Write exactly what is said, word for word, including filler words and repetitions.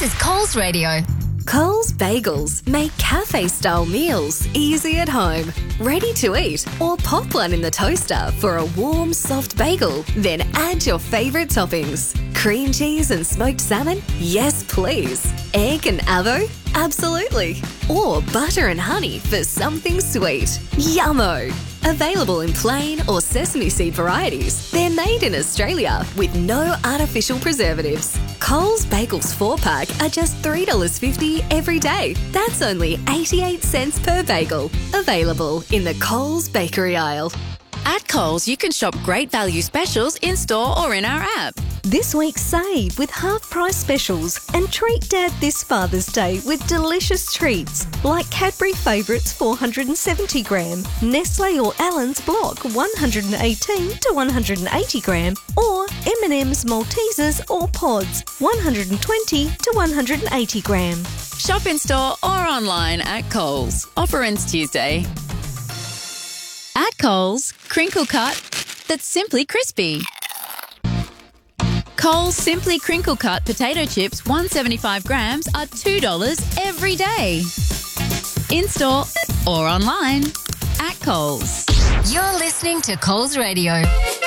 is Coles Radio. Coles Bagels make cafe-style meals easy at home. Ready to eat or pop one in the toaster for a warm, soft bagel. Then add your favourite toppings. Cream cheese and smoked salmon? Yes, please. Egg and avo? Absolutely. Or butter and honey for something sweet. Yummo! Available in plain or sesame seed varieties. They're made in Australia with no artificial preservatives. Coles Bagels four pack are just three dollars fifty every day. That's only eighty-eight cents per bagel. Available in the Coles bakery aisle. At Coles, you can shop great value specials in-store or in our app. This week, save with half-price specials and treat Dad this Father's Day with delicious treats like Cadbury Favourites four hundred seventy gram, Nestle or Allen's Block one hundred eighteen to one hundred eighty gram, or M and M's Maltesers or Pods one hundred twenty to one hundred eighty gram. Shop in-store or online at Coles. Offer ends Tuesday. At Coles, crinkle cut that's simply crispy. Coles Simply Crinkle Cut potato chips one hundred seventy-five grams are two dollars every day. In-store or online at Coles. You're listening to Coles Radio.